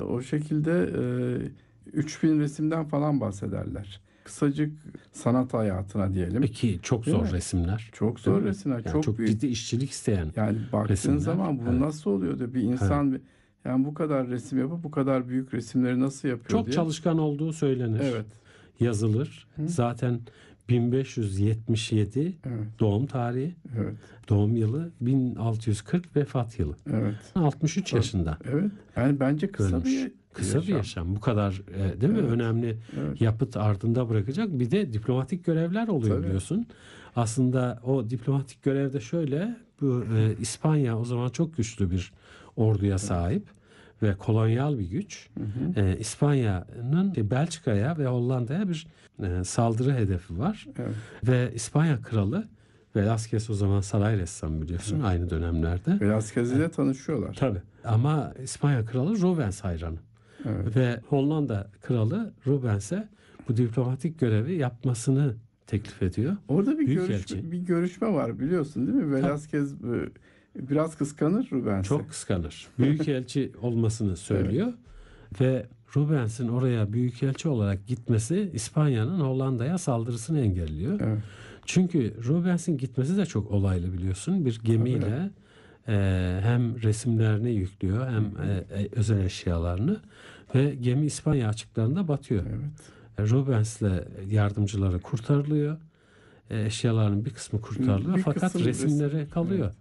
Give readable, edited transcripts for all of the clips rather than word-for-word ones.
O şekilde 3000 resimden falan bahsederler. Kısacık sanat hayatına diyelim. Peki çok Değil zor mi? resimler. Çok zor resimler. Yani çok çok büyük. ciddi işçilik isteyen Yani baktığın resimler. zaman bu Evet. nasıl oluyor da bir insan yani bu kadar resim yapıp bu kadar büyük resimleri nasıl yapıyor Çok diye. çalışkan olduğu söylenir. Evet. Yazılır. Zaten 1577 Evet. doğum tarihi, Evet. doğum yılı 1640 vefat yılı. Evet. 63 yaşında Evet. Yani bence kısa ölmüş. bir Kısa bir yaşam. Bu kadar değil mi? Evet. Önemli Evet. yapıt ardında bırakacak. Bir de diplomatik görevler oluyor Tabii. biliyorsun. Aslında o diplomatik görevde şöyle, bu İspanya o zaman çok güçlü bir orduya sahip ve kolonyal bir güç. İspanya'nın Belçika'ya ve Hollanda'ya bir saldırı hedefi var. Evet. Ve İspanya kralı Velázquez o zaman saray ressamı biliyorsun aynı dönemlerde. Velázquez ile tanışıyorlar. Tabii. Ama İspanya kralı Rubens hayranı. Evet. Ve Hollanda kralı Rubens'e bu diplomatik görevi yapmasını teklif ediyor. Orada Büyükelçi. bir görüşme var biliyorsun değil mi? Velázquez biraz kıskanır Rubens'i. Çok kıskanır. Büyükelçi olmasını söylüyor. Ve Rubens'in oraya büyükelçi olarak gitmesi İspanya'nın Hollanda'ya saldırısını engelliyor. Evet. Çünkü Rubens'in gitmesi de çok olaylı biliyorsun. Bir gemiyle hem resimlerini yüklüyor hem özel eşyalarını ve gemi İspanya açıklarında batıyor. Evet. Rubens'le yardımcıları kurtarılıyor. Eşyaların bir kısmı kurtarılıyor Bir fakat kısım resimleri kalıyor.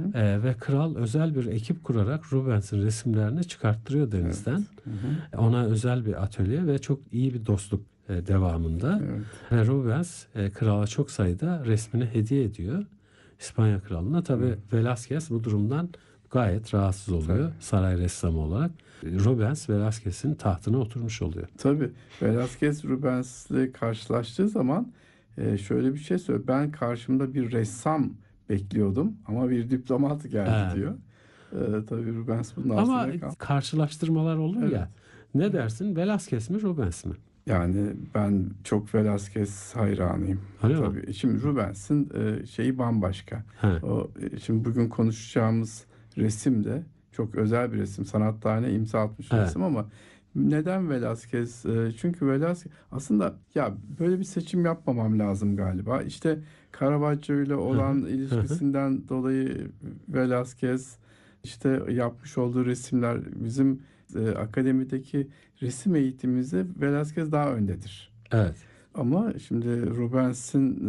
Ve kral özel bir ekip kurarak Rubens'in resimlerini çıkarttırıyor denizden. Ona özel bir atölye ve çok iyi bir dostluk devamında. Evet. Ve Rubens krala çok sayıda resmini hediye ediyor. İspanya kralına. Tabii Velázquez bu durumdan gayet rahatsız oluyor saray ressamı olarak. Rubens Velázquez'in tahtına oturmuş oluyor. Tabii. Velázquez Rubens'le karşılaştığı zaman şöyle bir şey söylüyor. Ben karşımda bir ressam bekliyordum ama bir diplomat geldi diyor. Tabii Rubens bunun Ama altında kaldı. karşılaştırmalar olur Evet. ya. Ne dersin? Velázquez mi Rubens mi? Yani ben çok Velázquez hayranıyım. Öyle mi? Tabii. Şimdi Rubens'in şeyi bambaşka. He. Şimdi bugün konuşacağımız resim de çok özel bir resim. Sanat tarihine imza atmış Evet. resim ama neden Velázquez? Çünkü Velázquez aslında ya böyle bir seçim yapmamam lazım galiba. İşte Caravaggio ile olan ilişkisinden dolayı Velázquez işte yapmış olduğu resimler bizim akademideki resim eğitimimizde Velázquez daha öndedir. Evet. Ama şimdi Rubens'in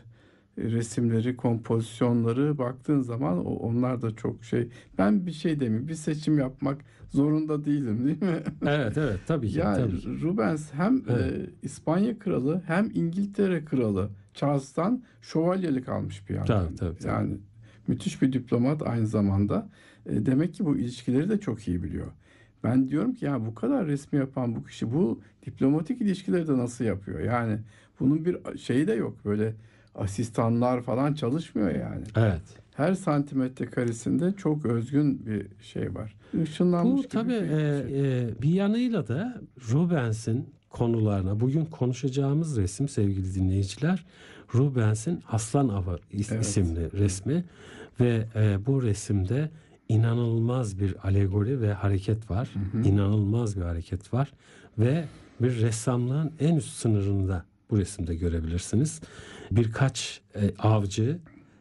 resimleri, kompozisyonları baktığın zaman onlar da çok şey. Ben bir şey demeyeyim, bir seçim yapmak zorunda değilim değil mi? Evet tabii ki. Yani Tabii ki. Rubens hem Evet. İspanya kralı hem İngiltere kralı Charles'tan şövalyelik almış bir yandan. Tabii. Yani müthiş bir diplomat aynı zamanda. Demek ki bu ilişkileri de çok iyi biliyor. Ben diyorum ki ya bu kadar resmi yapan bu kişi bu diplomatik ilişkileri de nasıl yapıyor? Yani bunun bir şeyi de yok. Böyle asistanlar falan çalışmıyor yani. Evet. Her santimetre karesinde çok özgün bir şey var. Işınlanmış Bu gibi tabii bir bir yanıyla da Rubens'in konularına bugün konuşacağımız resim sevgili dinleyiciler Rubens'in Aslan Avı isimli resmi ve bu resimde inanılmaz bir alegori ve hareket var. İnanılmaz bir hareket var ve bir ressamlığın en üst sınırında bu resimde görebilirsiniz. Birkaç avcı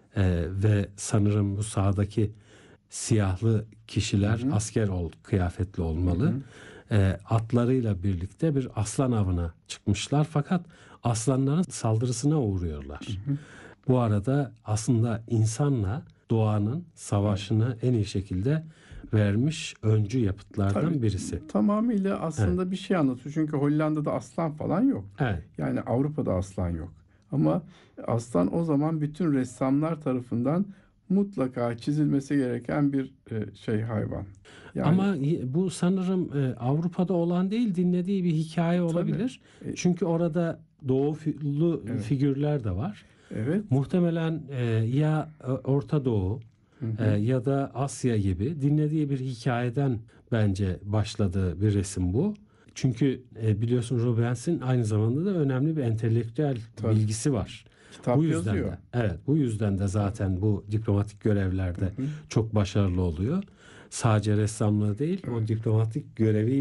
ve sanırım bu sağdaki siyahlı kişiler asker kıyafetli olmalı. Atlarıyla birlikte bir aslan avına çıkmışlar fakat aslanların saldırısına uğruyorlar. Bu arada aslında insanla doğanın savaşını en iyi şekilde vermiş öncü yapıtlardan Tabii, birisi. tamamıyla aslında bir şey anlatıyor. Çünkü Hollanda'da aslan falan yok. Evet. Yani Avrupa'da aslan yok. Ama aslan o zaman bütün ressamlar tarafından mutlaka çizilmesi gereken bir hayvan. Yani, ama bu sanırım Avrupa'da olan değil dinlediği bir hikaye olabilir. Çünkü orada doğulu figürler de var. evet. Muhtemelen ya Orta Doğu ya da Asya gibi dinlediği bir hikayeden bence başladığı bir resim bu. Çünkü biliyorsun Rubens'in aynı zamanda da önemli bir entelektüel bilgisi var. Kitap bu yüzden yazıyor. de bu yüzden de zaten bu diplomatik görevlerde çok başarılı oluyor. Sadece ressamlığı değil, o diplomatik görevi